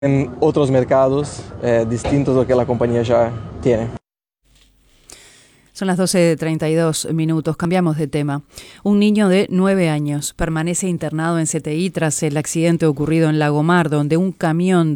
en otros mercados distintos a lo que la compañía ya tiene. Son las 12:32. Cambiamos de tema. Un niño de 9 años permanece internado en CTI tras el accidente ocurrido en Lagomar, donde un camión